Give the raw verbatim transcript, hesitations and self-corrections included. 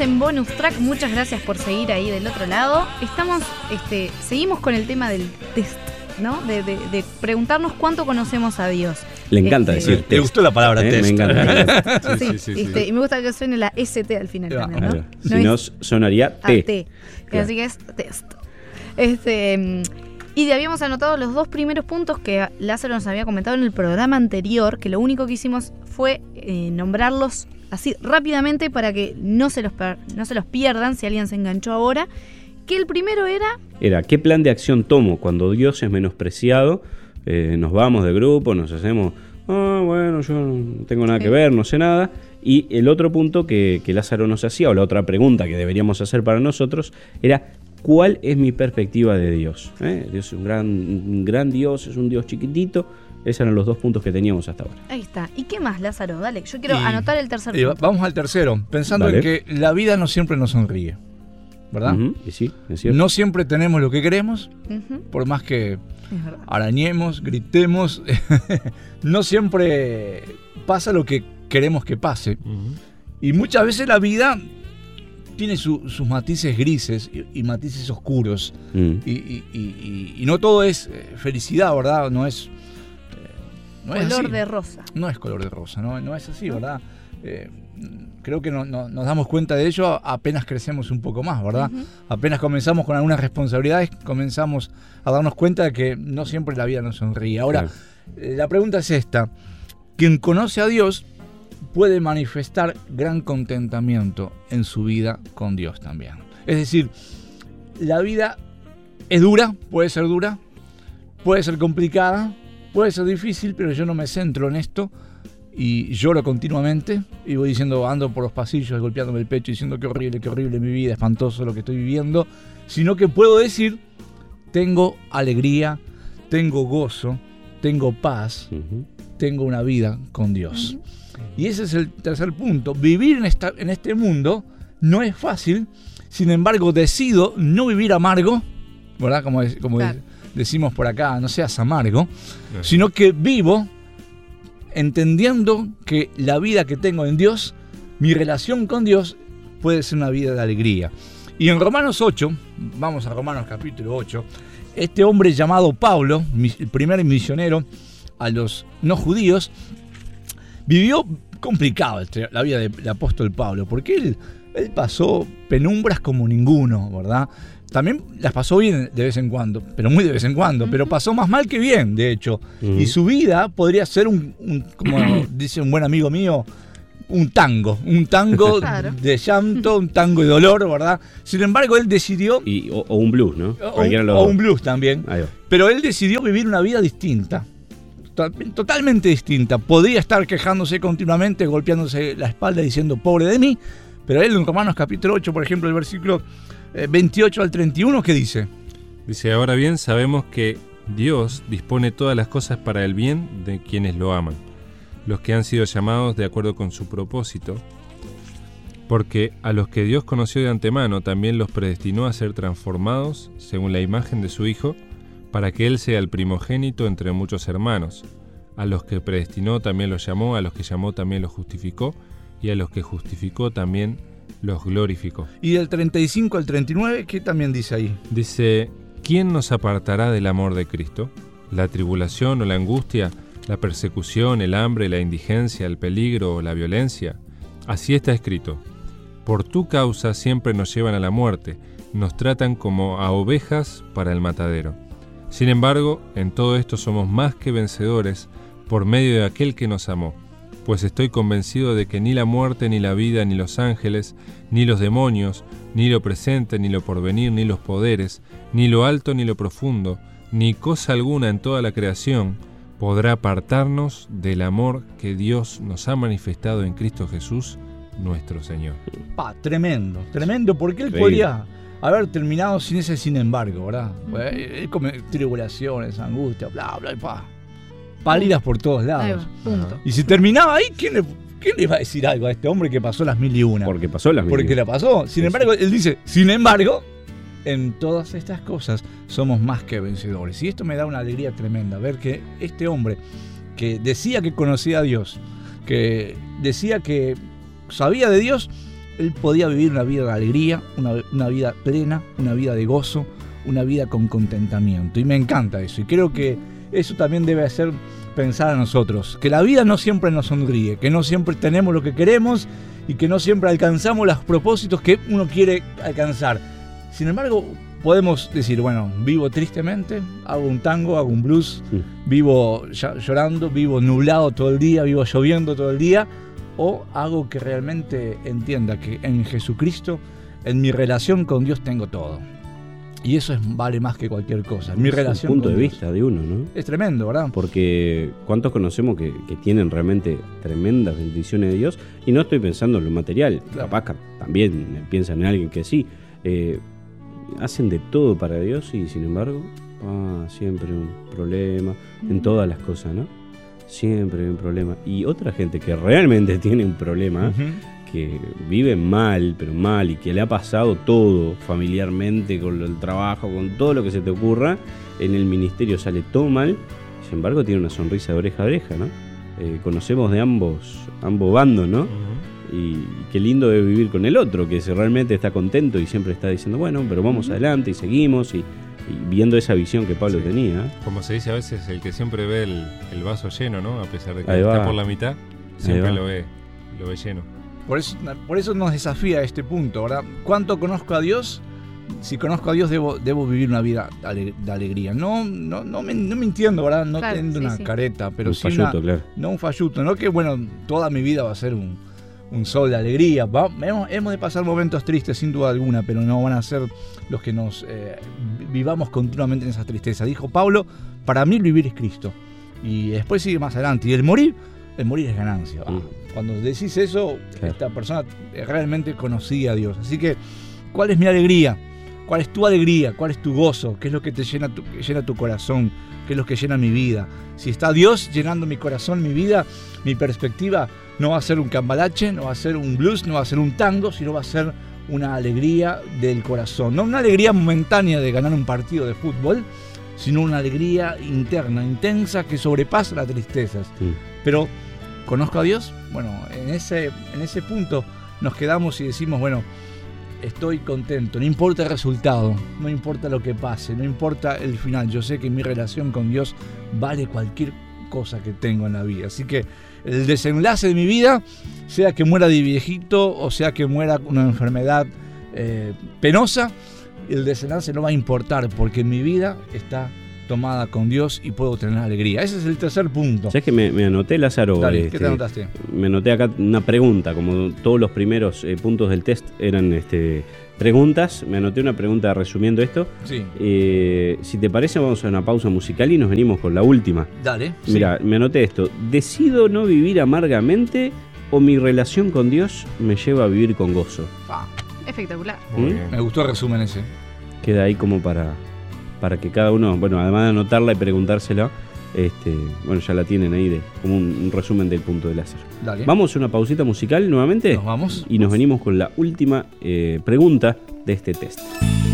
en Bonus Track, muchas gracias por seguir ahí del otro lado. Estamos, este, seguimos con el tema del test, ¿no? De, de, de preguntarnos cuánto conocemos a Dios. Le encanta este, decir. Le gustó la palabra ¿Eh? test. Me encanta. Sí, sí, sí, este, sí. Y me gusta que suene la S T al final Claro. también, ¿no? No, No si no, es sonaría T. A T. Claro. Así que es test. Este, y habíamos anotado los dos primeros puntos que Lázaro nos había comentado en el programa anterior, que lo único que hicimos fue eh, nombrarlos así rápidamente para que no se, los per- no se los pierdan si alguien se enganchó ahora. Que el primero era... Era, ¿qué plan de acción tomo cuando Dios es menospreciado? Eh, nos vamos de grupo, nos hacemos, ah, bueno, yo no tengo nada Sí. que ver, no sé nada. Y el otro punto que, que Lázaro nos hacía, o la otra pregunta que deberíamos hacer para nosotros, era, ¿cuál es mi perspectiva de Dios? ¿Eh? Dios es un gran, un gran Dios, es un Dios chiquitito. Esos eran los dos puntos que teníamos hasta ahora. Ahí está. ¿Y qué más, Lázaro? Dale, yo quiero Y- anotar el tercer Eh, punto. vamos al tercero, pensando Dale. en que la vida no siempre nos sonríe, ¿verdad? Ujú, y sí, es cierto. No siempre tenemos lo que queremos, Ujú, por más que es verdad. arañemos, gritemos, no siempre pasa lo que queremos que pase. Ujú. Y muchas veces la vida tiene su- sus matices grises y, y matices oscuros. Mm. Y, y- y- y- y no todo es eh, felicidad, ¿verdad? No es, eh, no es Color así. de rosa. No es color de rosa, no, no es así, ¿verdad? Eh, creo que no- no- nos damos cuenta de ello apenas crecemos un poco más, ¿verdad? Ujú. Apenas comenzamos con algunas responsabilidades, comenzamos a darnos cuenta de que no siempre la vida nos sonríe. Ahora, Claro. eh, la pregunta es esta. Quien conoce a Dios puede manifestar gran contentamiento en su vida con Dios también. Es decir, la vida es dura, puede ser dura, puede ser complicada, puede ser difícil, pero yo no me centro en esto y lloro continuamente y voy diciendo, ando por los pasillos golpeándome el pecho diciendo qué horrible, qué horrible mi vida, espantoso lo que estoy viviendo, sino que puedo decir, tengo alegría, tengo gozo, tengo paz, Ujú. tengo una vida con Dios. Y ese es el tercer punto. Vivir en, esta, en este mundo no es fácil, sin embargo decido no vivir amargo, ¿verdad? Como, de- como de- Claro. decimos por acá, no seas amargo, Claro. sino que vivo entendiendo que la vida que tengo en Dios, mi relación con Dios, puede ser una vida de alegría. Y en Romanos ocho, vamos a Romanos capítulo ocho, este hombre llamado Pablo, mi- el primer misionero a los no judíos, vivió complicado este- la vida del apóstol Pablo, porque él, él pasó penumbras como ninguno, ¿verdad? También las pasó bien de vez en cuando, pero muy de vez en cuando, pero pasó más mal que bien, de hecho. Ujú. Y su vida podría ser un, un- como dice un buen amigo mío, un tango, un tango Claro. de llanto, un tango de dolor, ¿verdad? Sin embargo, él decidió, Y, o, o un blues, ¿no? o, Cualquiera de los o dos. un blues también, Ahí va. pero él decidió vivir una vida distinta, to- totalmente distinta. Podría estar quejándose continuamente, golpeándose la espalda diciendo pobre de mí, pero él en Romanos capítulo ocho, por ejemplo, el versículo eh, veintiocho al treinta y uno, ¿qué dice? Dice, ahora bien, sabemos que Dios dispone todas las cosas para el bien de quienes lo aman, los que han sido llamados de acuerdo con su propósito, porque a los que Dios conoció de antemano también los predestinó a ser transformados según la imagen de su Hijo, para que Él sea el primogénito entre muchos hermanos. A los que predestinó también los llamó, a los que llamó también los justificó, y a los que justificó también los glorificó. Y del treinta y cinco al treinta y nueve, ¿qué también dice ahí? Dice, ¿quién nos apartará del amor de Cristo? ¿La tribulación o la angustia? ¿La persecución, el hambre, la indigencia, el peligro o la violencia? Así está escrito. Por tu causa siempre nos llevan a la muerte, nos tratan como a ovejas para el matadero. Sin embargo, en todo esto somos más que vencedores por medio de aquel que nos amó. Pues estoy convencido de que ni la muerte, ni la vida, ni los ángeles, ni los demonios, ni lo presente, ni lo porvenir, ni los poderes, ni lo alto, ni lo profundo, ni cosa alguna en toda la creación, podrá apartarnos del amor que Dios nos ha manifestado en Cristo Jesús, nuestro Señor. Pa, tremendo, tremendo, porque él Increíble. podría haber terminado sin ese sin embargo, ¿verdad? Pues, él come tribulaciones, angustia, bla, bla, y pa. Palidas por todos Ahí lados. va, punto. Y si terminaba ahí, ¿quién le, quién le iba a decir algo a este hombre que pasó las mil y una? Porque pasó las Porque mil. la pasó. Sin Sí, embargo, él dice, sin embargo, en todas estas cosas somos más que vencedores. Y esto me da una alegría tremenda, ver que este hombre que decía que conocía a Dios, que decía que sabía de Dios, él podía vivir una vida de alegría, una, una vida plena, una vida de gozo, una vida con contentamiento. Y me encanta eso. Y creo que eso también debe hacer pensar a nosotros, que la vida no siempre nos sonríe, que no siempre tenemos lo que queremos y que no siempre alcanzamos los propósitos que uno quiere alcanzar. Sin embargo, podemos decir, bueno, vivo tristemente, hago un tango, hago un blues, sí. vivo llorando, vivo nublado todo el día, vivo lloviendo todo el día, o hago que realmente entienda que en Jesucristo, en mi relación con Dios tengo todo. Y eso es, vale más que cualquier cosa. Mi es relación un punto con de Dios. vista de uno, ¿no? Es tremendo, ¿verdad? Porque ¿cuántos conocemos que, que tienen realmente tremendas bendiciones de Dios? Y no estoy pensando en lo material. Claro. Capaz que también piensan en alguien que sí. Eh, hacen de todo para Dios y sin embargo, ah, siempre un problema en todas las cosas, ¿no? Siempre hay un problema. Y otra gente que realmente tiene un problema, uh-huh. que vive mal, pero mal, y que le ha pasado todo familiarmente, con el trabajo, con todo lo que se te ocurra, en el ministerio sale todo mal, sin embargo tiene una sonrisa de oreja a oreja, ¿no? Eh, conocemos de ambos, ambos bandos, ¿no? Uh-huh. Y qué lindo es vivir con el otro, que realmente está contento y siempre está diciendo, bueno, pero vamos uh-huh. adelante y seguimos, y, y viendo esa visión que Pablo sí. tenía. Como se dice a veces, el que siempre ve el, el vaso lleno, ¿no? A pesar de que está por la mitad, siempre lo ve, lo ve lleno. Por eso, por eso nos desafía este punto, ¿verdad? ¿Cuánto conozco a Dios? Si conozco a Dios, debo, debo vivir una vida de alegría. No, no, no, me, no mintiendo, ¿verdad? No claro, teniendo sí, una sí. careta, pero un sí falluto, una, claro. No un falluto, no que, bueno, toda mi vida va a ser un, un sol de alegría. Va, hemos, hemos de pasar momentos tristes, sin duda alguna, pero no van a ser los que nos eh, vivamos continuamente en esa tristeza. Dijo Pablo, para mí el vivir es Cristo. Y después sigue más adelante. Y el morir, el morir es ganancia. Mm. Cuando decís eso, claro. esta persona realmente conocía a Dios. Así que, ¿cuál es mi alegría? ¿Cuál es tu alegría? ¿Cuál es tu gozo? ¿Qué es lo que te llena tu, llena tu corazón? ¿Qué es lo que llena mi vida? Si está Dios llenando mi corazón, mi vida, mi perspectiva, no va a ser un cambalache, no va a ser un blues, no va a ser un tango, sino va a ser una alegría del corazón. No una alegría momentánea de ganar un partido de fútbol, sino una alegría interna, intensa, que sobrepasa las tristezas. Sí. Pero, ¿conozco a Dios? Bueno, en ese, en ese punto nos quedamos y decimos, bueno, estoy contento, no importa el resultado, no importa lo que pase, no importa el final. Yo sé que mi relación con Dios vale cualquier cosa que tengo en la vida. Así que el desenlace de mi vida, sea que muera de viejito o sea que muera con una enfermedad eh, penosa, el desenlace no va a importar porque mi vida está tomada con Dios y puedo tener alegría. Ese es el tercer punto. ¿Sabes que me, me anoté, Lázaro? Dale, este, ¿qué te anotaste? Me anoté acá una pregunta, como todos los primeros eh, puntos del test eran este, preguntas. Me anoté una pregunta resumiendo esto. Sí. Eh, si te parece, vamos a una pausa musical y nos venimos con la última. Dale. Mira, sí. Me anoté esto. ¿Decido no vivir amargamente o mi relación con Dios me lleva a vivir con gozo? Ah, espectacular. ¿Mm? Me gustó el resumen ese. Queda ahí como para... para que cada uno, bueno, además de anotarla y preguntársela, este, bueno, ya la tienen ahí de, como un, un resumen del punto de láser. Dale. Vamos a una pausita musical nuevamente. Nos vamos. Y nos venimos con la última eh, pregunta de este test.